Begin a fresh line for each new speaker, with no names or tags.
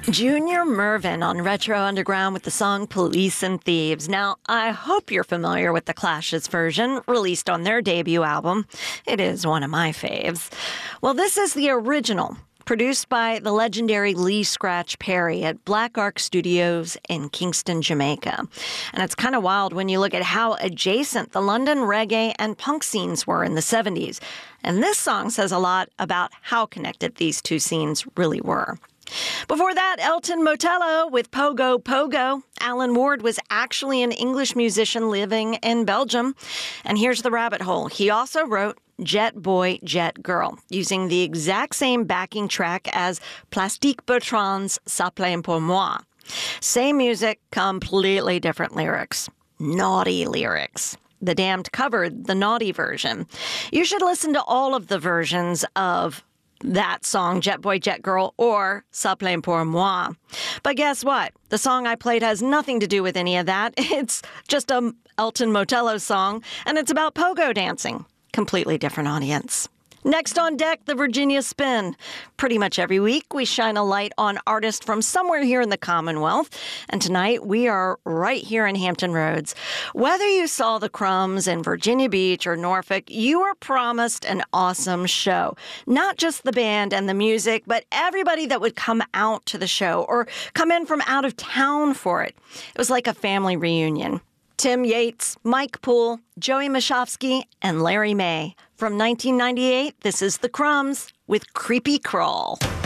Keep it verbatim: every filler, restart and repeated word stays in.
Junior Murvin on Retro Underground with the song Police and Thieves. Now, I hope you're familiar with the Clash's version, released on their debut album. It is one of my faves. Well, this is the original, produced by the legendary Lee Scratch Perry at Black Ark Studios in Kingston, Jamaica. And it's kind of wild when you look at how adjacent the London reggae and punk scenes were in the seventies. And this song says a lot about how connected these two scenes really were. Before that, Elton Motello with Pogo Pogo. Alan Ward was actually an English musician living in Belgium. And here's the rabbit hole. He also wrote Jet Boy, Jet Girl, using the exact same backing track as Plastique Bertrand's Ça plaint pour moi. Same music, completely different lyrics. Naughty lyrics. The Damned covered the naughty version. You should listen to all of the versions of that song, Jet Boy, Jet Girl, or Ça plaint pour moi. But guess what? The song I played has nothing to do with any of that. It's just a Elton Motello song, and it's about pogo dancing. Completely different audience. Next on deck, the Virginia Spin. Pretty much every week, we shine a light on artists from somewhere here in the Commonwealth. And tonight, we are right here in Hampton Roads. Whether you saw the Crumbs in Virginia Beach or Norfolk, you were promised an awesome show. Not just the band and the music, but everybody that would come out to the show or come in from out of town for it. It was like a family reunion. Tim Yates, Mike Poole, Joey Mashofsky, and Larry May. From nineteen ninety-eight, this is The Crumbs with Creepy Crawl.